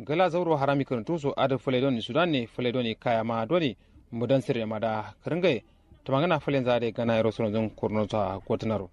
gala zauro harami karantu so ada fuledoni sudan ne fuledoni kaya ma doni mudan sirre ma da karingai to magana fulen zade gana yaro sono don kurno ta kotunaro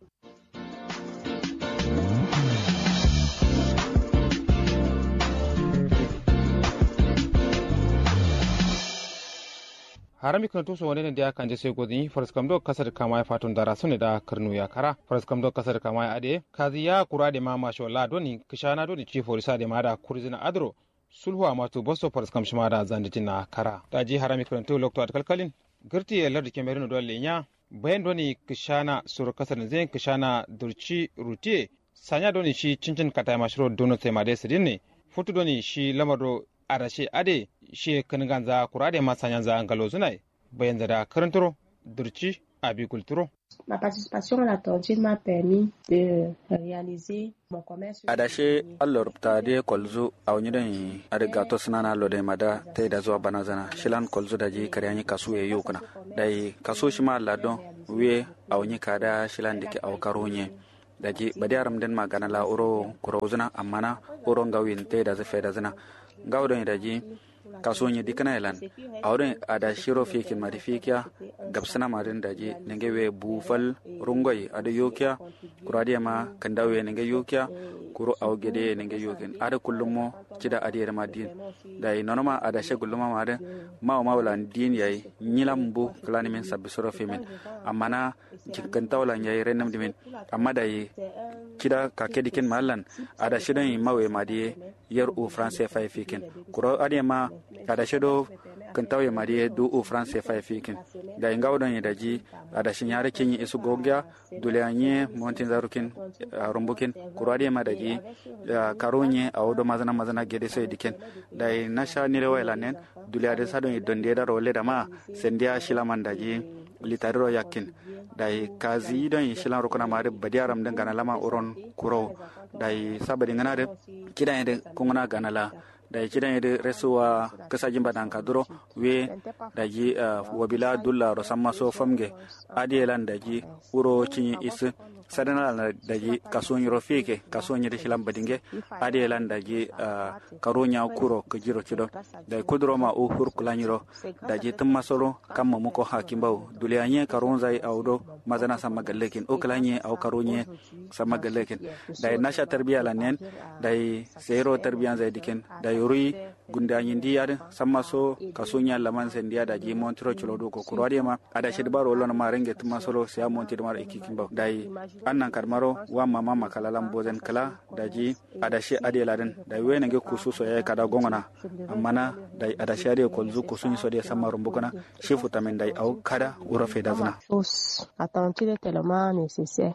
harami karantu so wani da kan je sai godin faras kamdo kasar kama ya fatun dara sune da karnu ya kara faras kamdo kasar kama ya ade kazi ya kura da mama shola doni kishana doni chief orisa da ma da kurzina adro sulhu amatu bosso faras kam shima da zanditin na kara da ji harami karantu lokto at kalkalin girti ya lardi kemerino do lenya bayan doni kishana sur kasar zen kishana durci rutiye sanya doni shi cincin kata mashro dono tema de sidin futu doni shi lamaro arashe ade shi kanganza kurade masanyanza ngalo zunai bayan da karanturo durci abi kulturo. Ma participation à la tontine m'a permis de réaliser mon commerce. Adashe allor ta de kolzu awnyiden arigato sanana lode mada te da zuwa banazana shilan kolzu da ji karyanyi kasu ye yukuna dai kasu shima ladon we awnyi kada shilan dike awkaronye daji badi aram den magana la oro kurozuna amana oro ngawin te da zafe da zina gawdon daji kasonye dikana elan awren ada shiro fikin madifikia gabsana marin daji nenge we bufal rungoy ada yokia kurade ma kandawe nenge yokia kuro awgede nenge yokin ada kullumo cida adiyar madin dai nonoma ada sheguluma made mawlan din yayi nyilambu klani men sabisoro femin amana cikantawlan yayi renam dimin amma dai cida kakedikin mallan ada shidan mawe madiye yar u france fa fikin kuro adiyama ada shedo kantawe madiye du u france fa fikin da ingawdon daji ada shinyare kinyi isu gogya dulanye montin zarukin rumbukin kuro adiyama daji karonye awdo mazana gede so diken dai nasha ni rewelanen duliade sadon donde da role da ma sendia shilaman daji litaro yakin dai kazi don shilan rukuna ma da badiyaram dan gana lama uron kuro dai sabadi ngana de kidan yede kunguna ganala dai kidan yede resuwa kasajin badan kaduro we daji wabila dulla rosamma so famge adielan daji uro cinyi is sadana daji kasonyi rofike kasonyi de shilam badinge adielan daji karonya kuro kujiro chido dai kudro ma o hurkulanyiro daji tummasoro kamma muko hakimbaw duliyanye karonzai awdo mazana sama gallekin o kalanye aw karonye sama gallekin dai nasha tarbiya lanen dai sero tarbiyan zai diken dai rui gundanyi ndiyade sama so kasonya laman sendiya daji montro chilodo ko kurwade ma ada shedbaro lona ma renge tummasoro sia montir mar ikikimbaw dai annan karmaro wa mama makalalan bozen kala daji adashi adeladen dai wena ge kususo ya kada gongona amana dai adashi ade kolzu kusun so de sama rumbukana shifu tamen dai au kada uro fedazna attendre est tellement nécessaire.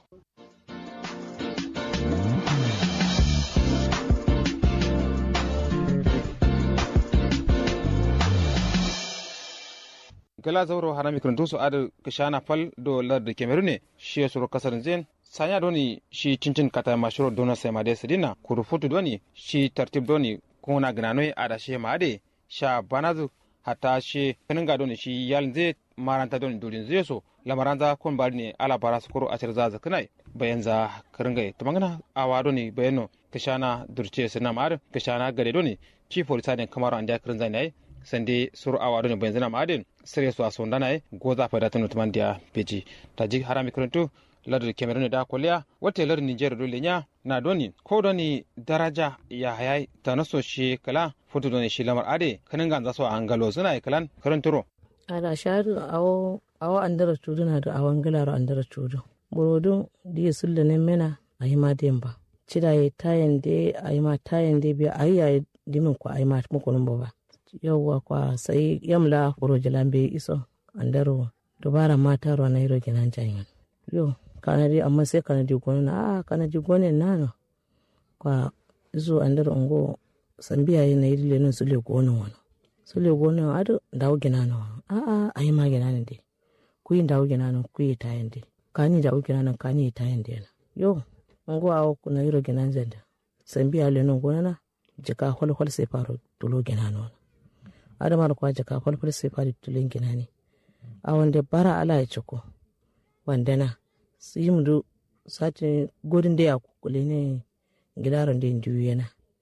gala zauro harami karantu su ada kishana fal do larda kemerune shi suru kasar zen sanya doni shi cincin kata mashuro dona sai made sidina kurufutu doni shi tartib doni kuna gnanoi ada shi made sha banazu hata shi kaninga doni shi yalnze maranta doni dulin zeso lamaranza kon barni ala baras kuru asir zaza kanai bayan za karinga tumangana awa doni bayano kishana durce sina mar kishana gade doni chi polisa ne kamaro anda kirin zanai sande sur awa doni bayan zina madin sire su asonda nai goza fada tanu tumandia peji taji harami karantu ladar kemerun da kwaliya wata ladar nijar dole nya na doni ko doni daraja ya hayai ta naso shi kala foto doni shi lamar ade kanin ganza so an galo suna kalan karanturo ada sharu awo andara tuduna da awan galaro andara tudu borodun diye sulle ne mena ayima demba cida yi tayen de ayima tayen de bi ayi dimin ko ayima muko numbo ba yawwa kwa sai yamla furo jalambe iso andaro dubara mata ro na iro ginan janyan yo kanadi amma sai kanadi gona kanadi gona nano kwa izo andaro ngo sambiya yana yile no sule gona ado dawo ginano ayi ma ginano de kuyi dawo ginano kuyi tayende kani dawo ginano kani tayende yo ngo awo kuna iro ginan zenda sambiya le no gona jika hol sai faro tulo ginano adamar kwa jaka falfal sai fari tulin ginani a wanda bara ala ya ciko wandana su yi mudu sati godin da ya kukule ne gidaran da indiyu yana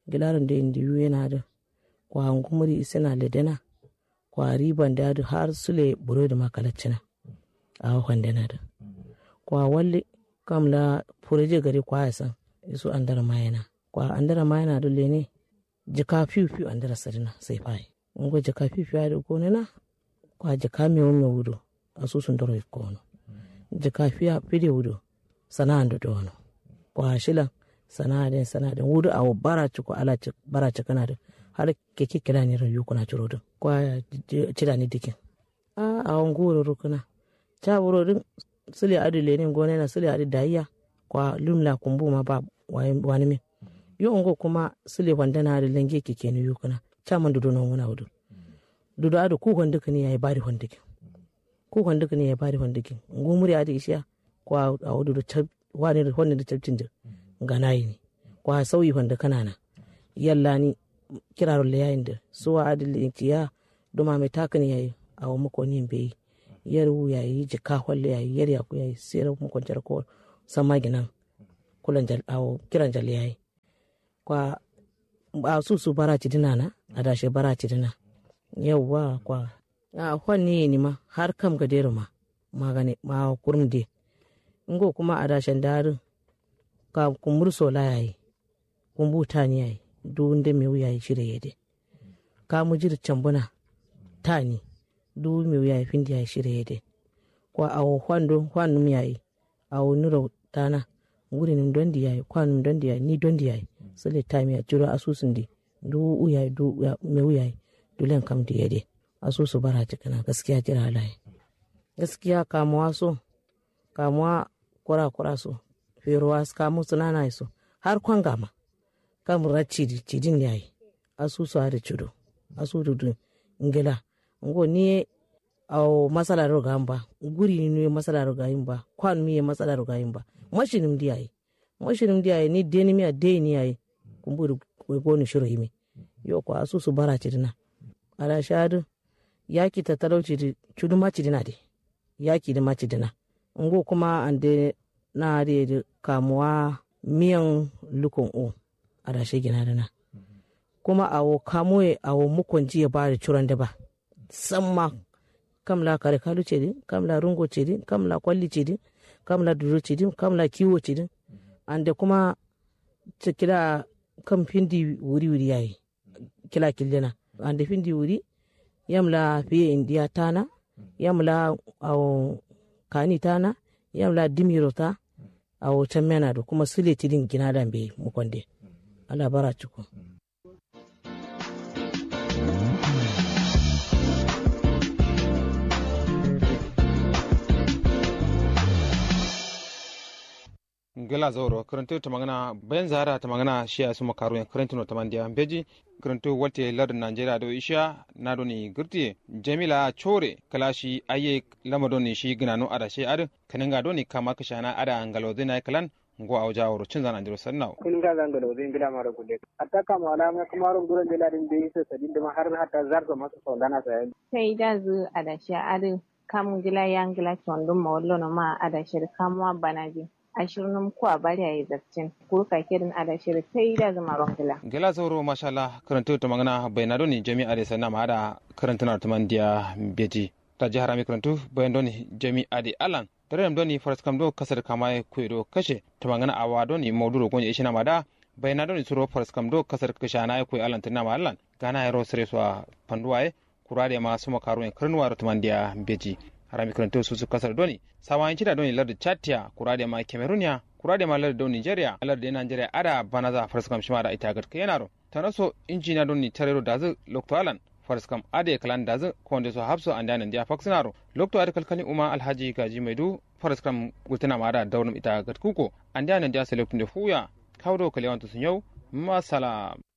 gilarin da indi yu yana da kwa hangumuri isina ledena kwa riban da har sule buro da makalacina a wakon da na da kwa walli kamla fureje gari kwa yasan isu andara mayana kwa andara mayana dole ne jika fiu andara sarina sai fai ngo jika fiu ya da gone na kwa jika mewo wudo asusun doro ikono jika fiya fide wudo sana'an da dono kwa shilan sana'adin wudu a bara ciko ala bara cikana da har keke kila ne rayu kuna ciro da kwa cida ni dikin a ngoro rukuna cha burodin sule adile ne gone na sule adi daiya kwa lumla kumbu ma ba wani min yo ngo kuma sule wanda na da lange keke ne yukuna cha man dudu non wona wudu dudu adu ku honduka ne yayi bari hondukin ku honduka ne yayi bari hondukin ngumuri adi ishiya kwa a wudu da wani da wannan da tabcin da ganayi ne kwa sauyi wanda kanana yalla ni kiraro le yayin da suwa adil ya duma mai takani yayi a wa mako ni be yaru yayi jika holle yayi yar ya ku yayi sai mu kwantar ko sama ginan kulan jal awo kiran jal yayi kwa ba su bara ci dinana adashe bara ci dina yawa kwa a honni ni ma har kam ga dero ma magane ma kurmde ngo kuma adashen darin ka kumurso la yayi kumbuta ni yayi dunde me yayi shire yede ka mujir chambuna tani du me yayi findi yayi shire yede kwa awo hwandu mi yayi awo nuro tana nguri nin dondi yayi kwanu dondi yayi ni dondi yayi sele time ya juro asusun di du uyayi du me yayi dulen kam di yede asusu bara kana gaskiya jira lai gaskiya kamuwa so kamuwa kura so feruwa kamu sunana so har kwangama kamura cidin yayi asusu har cido asudu ngela ngo ni aw masala rogamba guri ni masala rogayimba kwan mi masala rogayimba mashinim diyayi ni deni mi ade ni yayi kumburu gonu shiro yimi yo ko asusu bara cidina ala shadu yaki ta talauci di cudu macidina de yaki da macidina ngo kuma ande na da kamuwa miyan lukon o a dashe gina da na kuma awo kamoye awo mukon jiya ba da curan da ba samma kamla kare kalu ce din kamla rungo ce din kamla kwalli ce din kamla duro ce din kamla kiwo ce din ande kuma kila kam findi wuri yayi kila killena ande findi wuri yamla fiye indiya tana yamla awo kani tana yamla dimiro ta a wutan mena da kuma sule tidin gina da bai mukonde ala bara ciku gela zauro karanto ta magana bayan zara ta magana shi ya su makaru ya karanto no tamandiya beji karanto walte lardin Najeriya do isha na doni gurti Jamila Chore kalashi aye lamadoni shi ginano ada she ad kananga doni kama kashana ada ngaloze na kalan ngo awja woro cinzan andiro sannaw kinga zangalo zin gida mara gude ataka mala ma kamaro guran de ladin be isa sadin da har hatta zarga masu saudana sai da zu ada she ad kam gila yangila chondum mawlo no ma ada she kamwa banaji ashirin kuwa bari yayi zarcin ko kakirin adashir sai da zama rongila gela zauro mashallah karanto to magana bayna doni jami'a da sanna ma da karantuna to mandiya beji ta jihar mi karanto bayan doni jami'a da alan dare doni faras kam do kasar kama kuido kashe to magana awa doni mawduro gonje ishina ma da bayna doni suro faras kam do kasar kashana ku alan tunna ma alan gana yaro sare so panduwaye kurade ma suma karo en karnuwa to mandiya beji harami karanto su kasar doni sawan cida doni lardu chatia kurade ma cameronia kurade ma lardu nigeria lardu nigeria ada banaza farskam shima da ita gatka yanaro tanaso injina doni tarero dazu lokto alan farskam ade kalan dazu konde so habso andana dia faksinaro lokto ade kalkani uma alhaji gaji maidu farskam gutana ma da dawnum ita gatkuko andana dia selektunde fuya kawdo kalewanto sunyau masalam